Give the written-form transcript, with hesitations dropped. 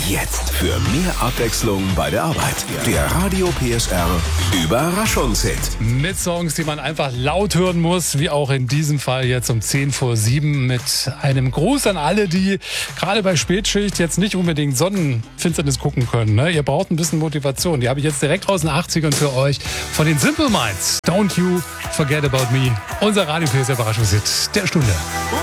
jetzt für mehr Abwechslung bei der Arbeit. Der Radio PSR Überraschungshit. Mit Songs, die man einfach laut hören muss, wie auch in diesem Fall jetzt um 10:07 mit einem Gruß an alle, die gerade bei Spätschicht jetzt nicht unbedingt Sonnenfinsternis gucken können. Ne? Ihr braucht ein bisschen Motivation. Die habe ich jetzt direkt aus den 80ern für euch von den Simple Minds. Don't You Forget About Me. Unser Radio PSR Überraschungshit der Stunde.